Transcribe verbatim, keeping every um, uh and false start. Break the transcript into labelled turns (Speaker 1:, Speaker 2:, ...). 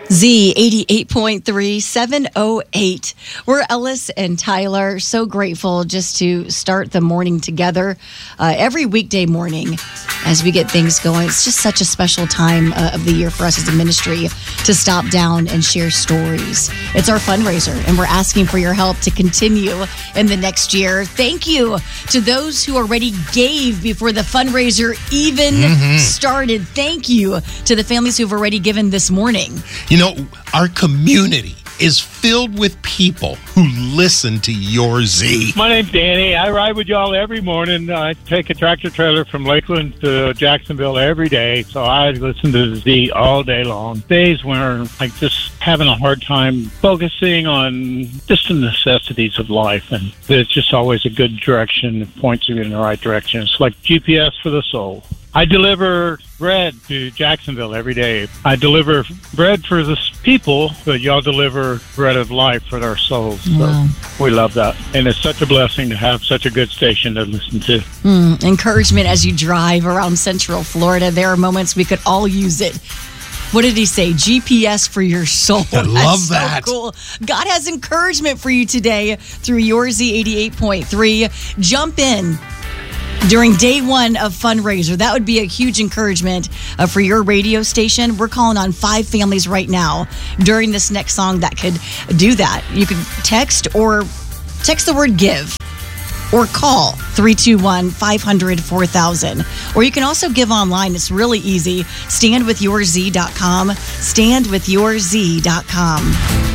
Speaker 1: Z eighty-eight point three, seven oh eight. We're Ellis and Tyler. So grateful just to start the morning together uh, every weekday morning as we get things going. It's just such a special time uh, of the year for us as a ministry to stop down and share stories. It's our fundraiser, and we're asking for your help to continue in the next year. Thank you to those who already gave before the fundraiser even mm-hmm. started. Thank you to the families who've already given this morning.
Speaker 2: You know, our community is filled with people who listen to Your Z.
Speaker 3: My name's Danny. I ride with y'all every morning. I take a tractor trailer from Lakeland to Jacksonville every day, so I listen to the Z all day long. Days when I'm just having a hard time focusing on just the necessities of life, and it's just always a good direction. It points you in the right direction. It's like G P S for the soul. I deliver bread to Jacksonville every day. I deliver bread for the people, but y'all deliver bread of life for our souls. So wow. We love that. And it's such a blessing to have such a good station to listen to.
Speaker 1: Mm, encouragement as you drive around Central Florida. There are moments we could all use it. What did he say? G P S for your soul.
Speaker 2: I love
Speaker 1: That's
Speaker 2: that.
Speaker 1: So cool. God has encouragement for you today through Your Z eighty-eight point three. Jump in during day one of fundraiser. That would be a huge encouragement uh, for your radio station. We're calling on five families right now during this next song that could do that. You could text or text the word give or call three two one, five hundred, four thousand. Or you can also give online. It's really easy. stand with your z dot com. stand with your z dot com.